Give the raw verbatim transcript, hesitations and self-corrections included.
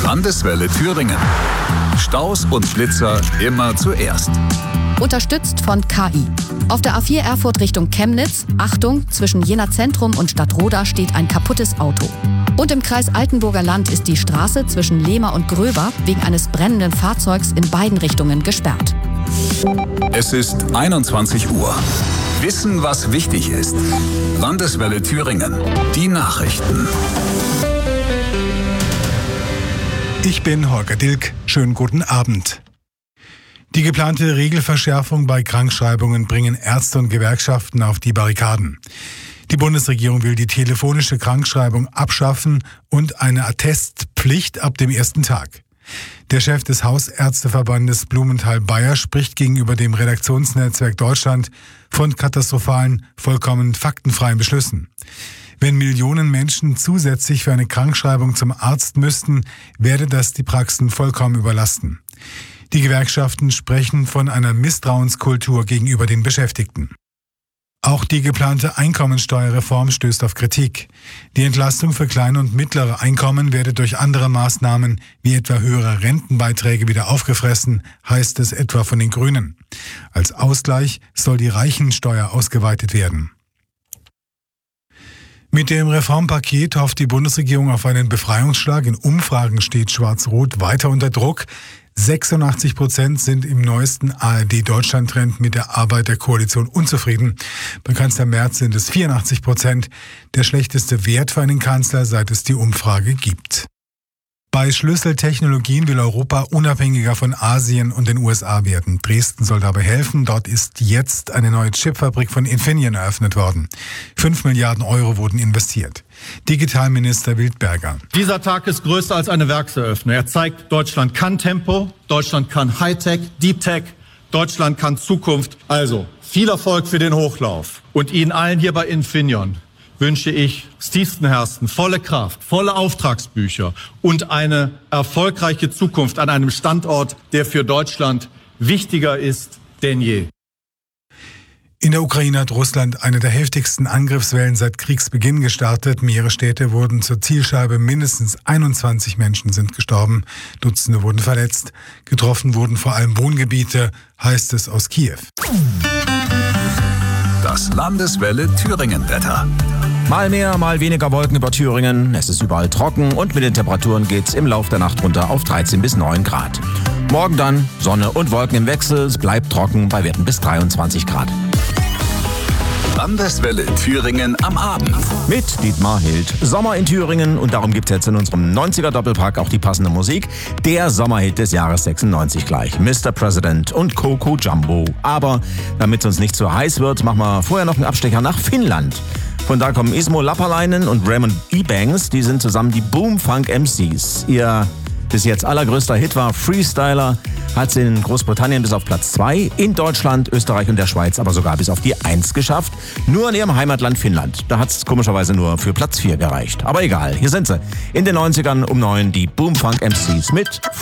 Landeswelle Thüringen. Staus und Schlitzer immer zuerst. Unterstützt von K I. Auf der A vier Erfurt Richtung Chemnitz, Achtung, zwischen Jena Zentrum und Stadtroda steht ein kaputtes Auto. Und im Kreis Altenburger Land ist die Straße zwischen Lehmer und Gröber wegen eines brennenden Fahrzeugs in beiden Richtungen gesperrt. Es ist einundzwanzig Uhr. Wissen, was wichtig ist. Landeswelle Thüringen. Die Nachrichten. Ich bin Holger Dilk. Schönen guten Abend. Die geplante Regelverschärfung bei Krankschreibungen bringen Ärzte und Gewerkschaften auf die Barrikaden. Die Bundesregierung will die telefonische Krankschreibung abschaffen und eine Attestpflicht ab dem ersten Tag. Der Chef des Hausärzteverbandes Blumenthal-Bayer spricht gegenüber dem Redaktionsnetzwerk Deutschland von katastrophalen, vollkommen faktenfreien Beschlüssen. Wenn Millionen Menschen zusätzlich für eine Krankschreibung zum Arzt müssten, werde das die Praxen vollkommen überlasten. Die Gewerkschaften sprechen von einer Misstrauenskultur gegenüber den Beschäftigten. Auch die geplante Einkommensteuerreform stößt auf Kritik. Die Entlastung für kleine und mittlere Einkommen werde durch andere Maßnahmen wie etwa höhere Rentenbeiträge wieder aufgefressen, heißt es etwa von den Grünen. Als Ausgleich soll die Reichensteuer ausgeweitet werden. Mit dem Reformpaket hofft die Bundesregierung auf einen Befreiungsschlag. In Umfragen steht Schwarz-Rot weiter unter Druck. sechsundachtzig Prozent sind im neuesten A R D-Deutschland-Trend mit der Arbeit der Koalition unzufrieden. Bei Kanzler Merz sind es vierundachtzig Prozent, der schlechteste Wert für einen Kanzler, seit es die Umfrage gibt. Bei Schlüsseltechnologien will Europa unabhängiger von Asien und den U S A werden. Dresden soll dabei helfen. Dort ist jetzt eine neue Chipfabrik von Infineon eröffnet worden. Fünf Milliarden Euro wurden investiert. Digitalminister Wildberger. Dieser Tag ist größer als eine Werkseröffnung. Er zeigt, Deutschland kann Tempo, Deutschland kann Hightech, Deep Tech, Deutschland kann Zukunft. Also viel Erfolg für den Hochlauf. Und Ihnen allen hier bei Infineon wünsche ich aus tiefstem Herzen volle Kraft, volle Auftragsbücher und eine erfolgreiche Zukunft an einem Standort, der für Deutschland wichtiger ist denn je. In der Ukraine hat Russland eine der heftigsten Angriffswellen seit Kriegsbeginn gestartet. Mehrere Städte wurden zur Zielscheibe. Mindestens einundzwanzig Menschen sind gestorben. Dutzende wurden verletzt. Getroffen wurden vor allem Wohngebiete, heißt es aus Kiew. Das Landeswelle Thüringen-Wetter. Mal mehr, mal weniger Wolken über Thüringen. Es ist überall trocken und mit den Temperaturen geht's im Lauf der Nacht runter auf dreizehn bis neun Grad. Morgen dann Sonne und Wolken im Wechsel. Es bleibt trocken bei Werten bis dreiundzwanzig Grad. Landeswelle Thüringen am Abend. Mit Dietmar Hild. Sommer in Thüringen und darum gibt es jetzt in unserem neunziger-Doppelpack auch die passende Musik. Der Sommerhit des Jahres sechsundneunzig gleich. Mister President und Coco Jumbo. Aber damit es uns nicht zu heiß wird, machen wir vorher noch einen Abstecher nach Finnland. Von da kommen Ismo Lappalainen und Raymond Ebanks. Die sind zusammen die Boomfunk M Cs. Ihr bis jetzt allergrößter Hit war Freestyler. Hat es in Großbritannien bis auf Platz zwei, in Deutschland, Österreich und der Schweiz aber sogar bis auf die eins geschafft. Nur in ihrem Heimatland Finnland. Da hat es komischerweise nur für Platz vier gereicht. Aber egal, hier sind sie. In den neunzigern um neun die Boomfunk M Cs mit